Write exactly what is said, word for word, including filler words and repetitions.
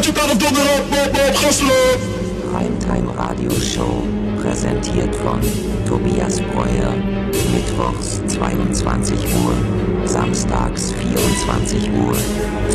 Primetime Radio Show, präsentiert von Tobias Breuer. Mittwochs zweiundzwanzig Uhr, samstags vierundzwanzig Uhr.